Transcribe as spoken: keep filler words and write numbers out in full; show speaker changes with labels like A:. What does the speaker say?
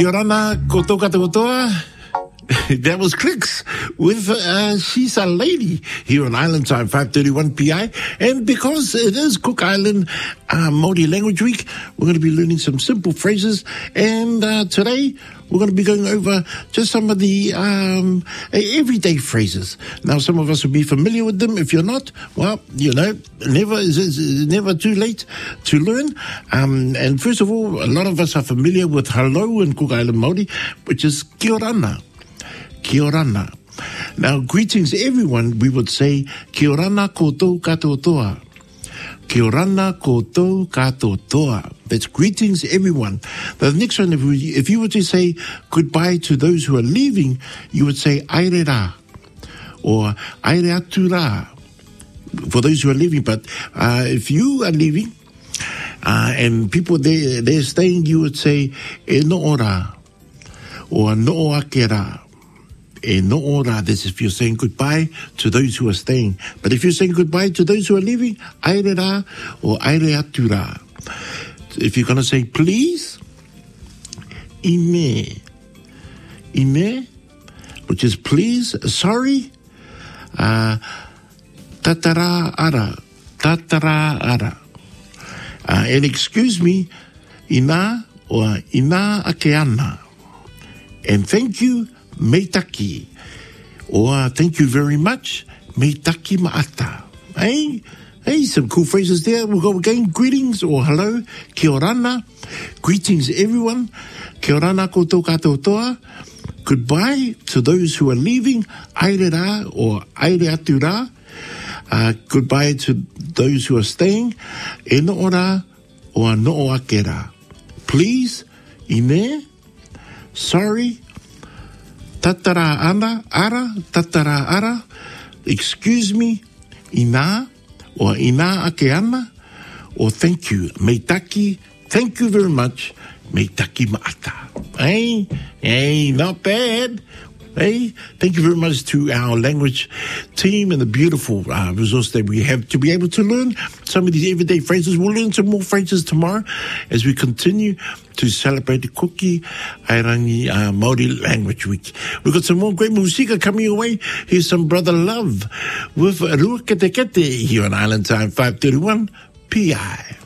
A: Yorana koto katoa. That was Clicks with uh, She's a Lady here on Island Time, five thirty-one P I. And because it is Cook Island uh, Māori Language Week, we're going to be learning some simple phrases. And uh, today, we're going to be going over just some of the um, everyday phrases. Now, some of us will be familiar with them. If you're not, well, you know, never is it's never too late to learn. Um, and first of all, a lot of us are familiar with hello in Cook Island Māori, which is kia orana. Kia orana. Now, greetings everyone, we would say kia orana koutou katoa. Kia orana koutou katoa. That's greetings everyone. The next one, if, we, if you were to say goodbye to those who are leaving, you would say aere rā or aere atu rā for those who are leaving. But uh, if you are leaving uh, and people they they're staying, you would say e no ora or no ake rā. E no ora, this is if you're saying goodbye to those who are staying. But if you're saying goodbye to those who are leaving, aere rā or aere atu rā. If you're going to say please, ime. Ime, which is please, sorry, uh, tatara ara. Tatara ara. Uh, and excuse me, ina or ina ake ana. And thank you, meitaki, or thank you very much, meitaki maata. Hey, hey, some cool phrases there. We'll go again. Greetings or hello, kia orana. Greetings everyone, kia orana koutou katoa. Goodbye to those who are leaving, aere rā or aere atu rā. Uh, goodbye to those who are staying, e no ora or no ake rā. Please, ine, sorry, tatara ana, ara, tatara ara, excuse me, ina, or ina ake ana, or thank you, meitaki, thank you very much, meitaki maata. Hey, hey, not bad. Hey, thank you very much to our language team and the beautiful uh, resource that we have to be able to learn some of these everyday phrases. We'll learn some more phrases tomorrow as we continue to celebrate the Kuki Airangi uh, Māori Language Week. We've got some more great musika coming your way. Here's some Brother Love with Rua Kete Kete here on Island Time five thirty-one P I.